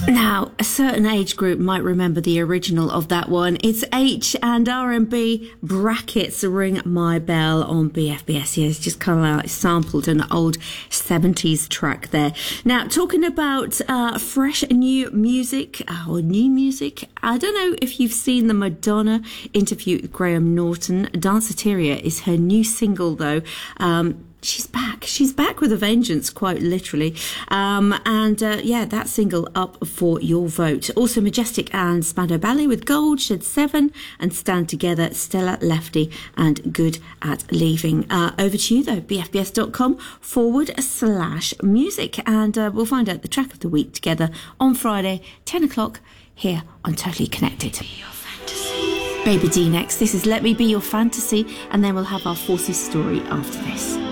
Now, a certain age group might remember the original of that one. It's H and R&B brackets Ring My Bell on BFBS. Yeah, it's just kind of like sampled an old 70s track there. Now, talking about fresh new music, or new music, I don't know if you've seen the Madonna interview with Graham Norton. Danceteria is her new single, though. She's back. She's back with a vengeance, quite literally. That single up for your vote. Also, Majestic and Spandau Ballet with Gold, Shed 7, and Stand Together, Stella Lefty, and Good at Leaving. Over to you, though, bfbs.com/music. And we'll find out the track of the week together on Friday, 10 o'clock, here on Totally Connected. Baby D next. This is Let Me Be Your Fantasy, and then we'll have our Forces story after this.